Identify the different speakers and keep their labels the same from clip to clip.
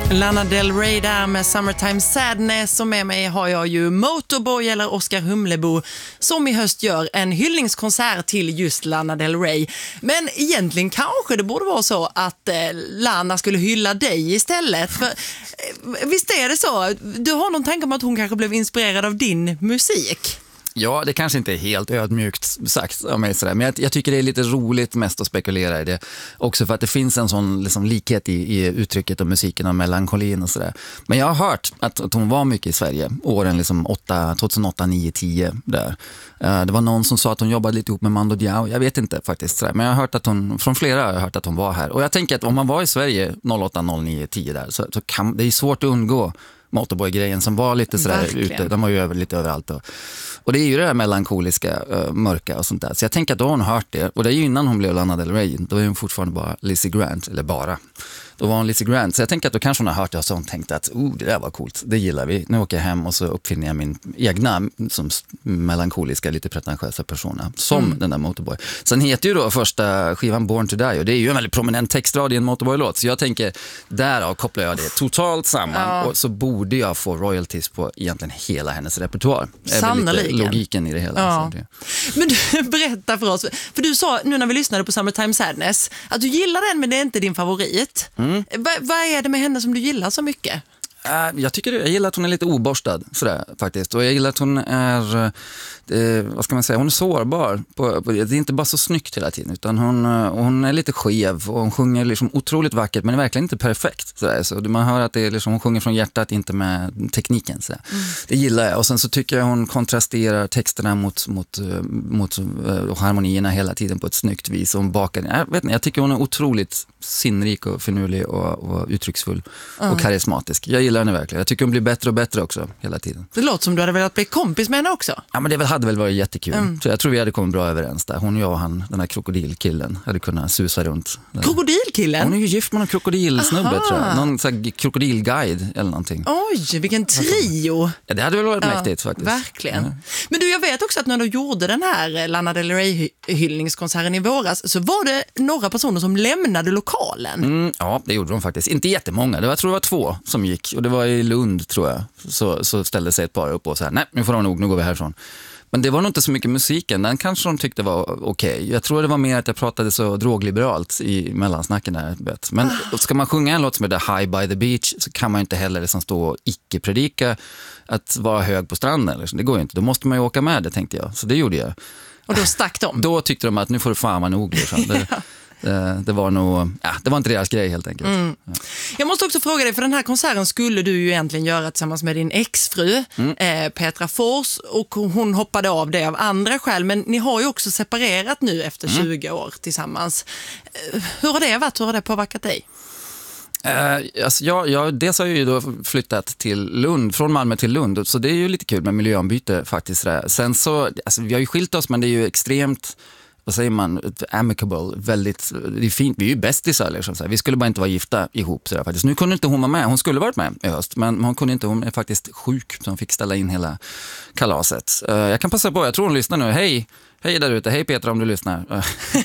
Speaker 1: Lana Del Rey där med Summertime Sadness, och med mig har jag ju Motorboy eller Oskar Humlebo som i höst gör en hyllningskonsert till just Lana Del Rey. Men egentligen kanske det borde vara så att Lana skulle hylla dig istället. För, visst är det så? Du har någon tanke om att hon kanske blev inspirerad av din musik?
Speaker 2: Ja, det kanske inte är helt ödmjukt sagt av mig sådär, men jag tycker det är lite roligt mest att spekulera i det. Också för att det finns en sån liksom likhet i uttrycket och musiken och melankolin och sådär. Men jag har hört att hon var mycket i Sverige åren liksom 2008, 9, 10 där. Det var någon som sa att hon jobbade lite ihop med Mando Diao. Jag vet inte faktiskt sådär, men jag har hört att hon, från flera har jag hört att hon var här. Och jag tänker att om man var i Sverige 08, 09, 10 där så kan det är svårt att undgå Motorboy-grejen som var lite sådär ute, de var ju lite överallt och det är ju det här melankoliska, mörka och sånt där, så jag tänker att då har hon hört det, och det är ju innan hon blev Lana Del Rey, då är hon fortfarande bara Lizzie Grant, eller bara då var hon Lizzie Grant, så jag tänker att då kanske hon har hört det och så hon tänkte att det där var coolt, det gillar vi, nu åker jag hem och så uppfinner jag min egna som melankoliska, lite pretentiösa persona som den där Motorboy. Sen heter ju då första skivan Born to Die, och det är ju en väldigt prominent textrad i en Motorboy-låt, så jag tänker, därav kopplar jag det totalt samman och så borde jag få royalties på egentligen hela hennes repertoar.
Speaker 1: Sannoliken.
Speaker 2: Logiken i det hela.
Speaker 1: Ja. Men du, berätta för oss, för du sa nu när vi lyssnade på Summertime Sadness att du gillar den men det är inte din favorit. Vad är det med henne som du gillar så mycket?
Speaker 2: Jag gillar att hon är lite oborstad sådär, faktiskt. Och jag gillar att hon är vad ska man säga, hon är sårbar det är inte bara så snyggt hela tiden, utan hon är lite skev och hon sjunger liksom otroligt vackert, men är verkligen inte perfekt sådär. Så man hör att det är liksom, hon sjunger från hjärtat, inte med tekniken sådär. Det gillar jag, och sen så tycker jag hon kontrasterar texterna mot harmonierna hela tiden på ett snyggt vis, och hon bakar, jag tycker hon är otroligt sinnrik och finurlig och uttrycksfull och karismatisk. Jag gillar henne verkligen. Jag tycker hon blir bättre och bättre också hela tiden.
Speaker 1: Det låter som du hade velat bli kompis med henne också.
Speaker 2: Ja, men det hade väl varit jättekul. Så jag tror vi hade kommit bra överens där. Hon och jag och han, den här krokodilkillen, hade kunnat susa runt.
Speaker 1: Krokodilkillen?
Speaker 2: Hon är ju gift med någon krokodilsnubbe, tror jag. Någon sån här krokodilguide eller någonting.
Speaker 1: Oj, vilken trio!
Speaker 2: Ja, det hade väl varit mäktigt faktiskt.
Speaker 1: Verkligen. Ja. Men du, jag vet också att när du gjorde den här Lana Del Rey-hyllningskonserten i våras, så var det några personer som lämnade lokalen.
Speaker 2: Ja, det gjorde de faktiskt. Inte jättemånga. Jag tror det var 2 som gick. Och det var i Lund, tror jag. Så ställde sig ett par upp och så här, nej, nu får de nog, nu går vi härifrån. Men det var nog inte så mycket musiken. Den kanske de tyckte var okej. Jag tror det var mer att jag pratade så drogliberalt i mellansnacken där. Men ska man sjunga en låt som heter High by the Beach, så kan man ju inte heller liksom stå och icke-predika att vara hög på stranden. Det går ju inte. Då måste man ju åka med det, tänkte jag. Så det gjorde jag.
Speaker 1: Och då stack de?
Speaker 2: Då tyckte de att nu får du fan vara nog. Det var nog, det var inte deras grej helt enkelt. Ja.
Speaker 1: Jag måste också fråga dig, för den här konserten skulle du ju egentligen göra tillsammans med din exfru Petra Fors, och hon hoppade av det av andra skäl, men ni har ju också separerat nu efter 20 år tillsammans. Hur har det varit? Hur har det påverkat dig? Dels har jag ju då flyttat till Lund, från Malmö till Lund, så det är ju lite kul med miljöombyte faktiskt. Sen så, vi har ju skilt oss, men det är ju extremt, vad säger man, amicable, väldigt, det är fint, vi är ju bästisar liksom, så här. Vi skulle bara inte vara gifta ihop så där, faktiskt. Nu kunde inte hon vara med, hon skulle varit med i höst, men hon kunde inte, hon är faktiskt sjuk, så hon fick ställa in hela kalaset. Jag kan passa på, jag tror hon lyssnar nu, hej där ute, hej Petra om du lyssnar.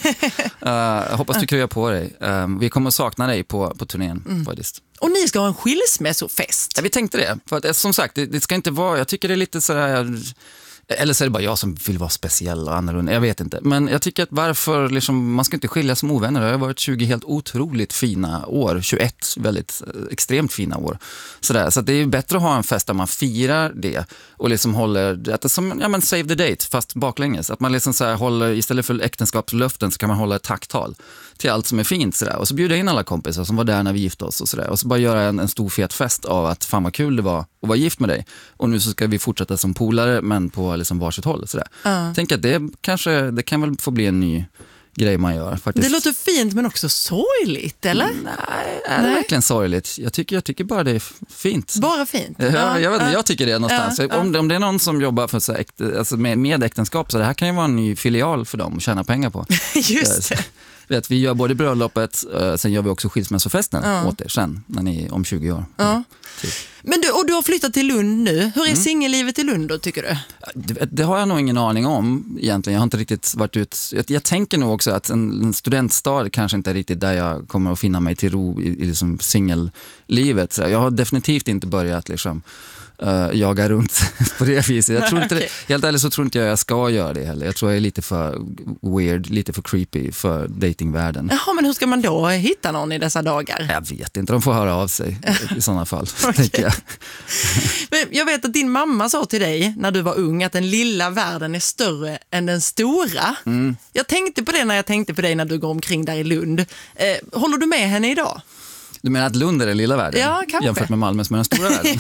Speaker 1: Jag hoppas du kryar på dig. Vi kommer att sakna dig på turnén faktiskt. Och ni ska ha en skilsmässofest.
Speaker 2: Ja, vi tänkte det, för att som sagt, det ska inte vara, jag tycker det är lite sådär. Eller så är det bara jag som vill vara speciell och annorlunda. Jag vet inte. Men jag tycker att varför liksom, man ska inte skilja som ovänner. Det har varit 20 helt otroligt fina år. 21 väldigt extremt fina år. Så det är ju bättre att ha en fest där man firar det. Och liksom håller, att det som, save the date fast baklänges. Att man liksom så här håller, istället för äktenskapslöften så kan man hålla ett tacktal till allt som är fint. Så där. Och så bjuda in alla kompisar som var där när vi gifte oss. Och så där. Och så bara göra en stor fet fest av att fan vad kul det var att vara gift med dig. Och nu så ska vi fortsätta som polare, men på liksom varsitt håll. Tänk att det kan väl få bli en ny grej man gör. Faktiskt. Det låter
Speaker 1: fint men också sorgligt, eller?
Speaker 2: Nej, är det verkligen sorgligt? Jag tycker bara det är fint.
Speaker 1: Bara fint?
Speaker 2: Jag tycker det någonstans. Om det är någon som jobbar för så med äktenskap, så det här kan ju vara en ny filial för dem att tjäna pengar på.
Speaker 1: Just det. vet, vi gör både bröllopet, sen gör vi också skilsmässofesten åt er sen, när ni om 20 år. Typ.
Speaker 3: Men du har flyttat till Lund nu. Hur är singellivet i Lund då, tycker du?
Speaker 1: Det har jag nog ingen aning om egentligen. Jag har inte riktigt varit ut. Jag tänker nog också att en studentstad kanske inte är riktigt där jag kommer att finna mig till ro i liksom singellivet. Jag har definitivt inte börjat liksom jaga runt på det viset. Jag tror inte helt ärligt så tror inte jag ska göra det heller. Jag tror jag är lite för weird, lite för creepy för datingvärlden.
Speaker 3: Jaha, men hur ska man då hitta någon i dessa dagar?
Speaker 1: Jag vet inte, de får höra av sig i sådana fall. Tänker jag.
Speaker 3: Men jag vet att din mamma sa till dig när du var ung att den lilla världen är större än den stora. Jag tänkte på det när jag tänkte på dig när du går omkring där i Lund. Håller du med henne idag?
Speaker 1: Du menar att Lund är den lilla världen?
Speaker 3: Ja, kanske.
Speaker 1: Jämfört med Malmö som är den stora världen?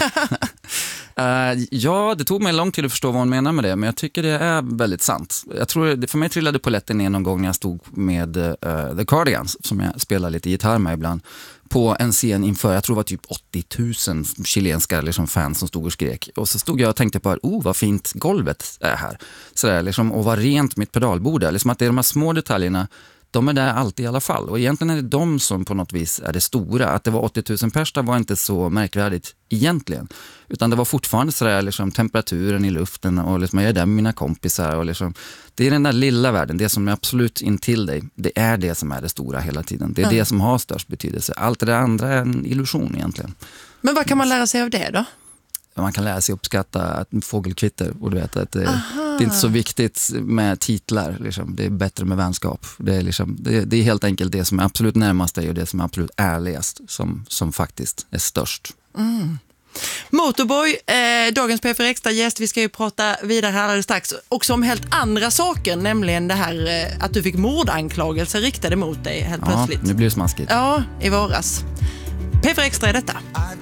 Speaker 1: Ja, det tog mig lång tid att förstå vad hon menar med det, men jag tycker det är väldigt sant. Jag tror, för mig trillade polletten ner någon gång när jag stod med The Cardigans, som jag spelar lite gitarr med ibland, på en scen inför, jag tror det var typ 80 000 chilenska liksom fans som stod och skrek. Och så stod jag och tänkte på vad fint golvet är här. Sådär, liksom, och vad rent mitt pedalbord är. Liksom att det är de här små detaljerna, de är där alltid i alla fall. Och egentligen är det de som på något vis är det stora. Att det var 80 000 pers var inte så märkvärdigt egentligen. Utan det var fortfarande sådär liksom temperaturen i luften och liksom, jag är där med mina kompisar. Och liksom, det är den där lilla världen, det som är absolut intill dig. Det är det som är det stora hela tiden. Det är det som har störst betydelse. Allt det andra är en illusion egentligen.
Speaker 3: Men vad kan man lära sig av det då?
Speaker 1: Man kan lära sig uppskatta att fågelkvitter och du vet att det är inte så viktigt med titlar liksom. Det är bättre med vänskap. Det är, liksom, det är helt enkelt det som är absolut närmast dig och det som är absolut ärligast som faktiskt är störst.
Speaker 3: Motorboy, dagens P4 Extra gäst. Vi ska ju prata vidare här alldeles strax också om helt andra saker, nämligen det här att du fick mordanklagelser riktade mot dig helt plötsligt.
Speaker 1: Nu blir det smaskigt.
Speaker 3: Ja, i våras. P4 Extra är detta.